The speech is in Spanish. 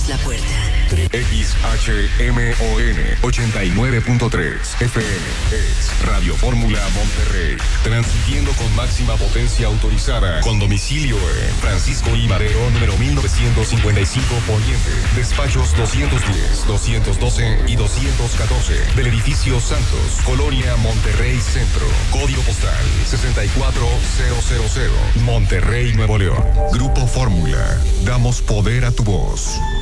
la puerta. XHMON 89.3 FM es Radio Fórmula Monterrey, transmitiendo con máxima potencia autorizada, con domicilio en Francisco I. Madero, número 1955 Poniente, despachos 210, 212 y 214 del edificio Santos, Colonia Monterrey Centro, código postal 64000, Monterrey, Nuevo León. Grupo Fórmula, damos poder a tu voz.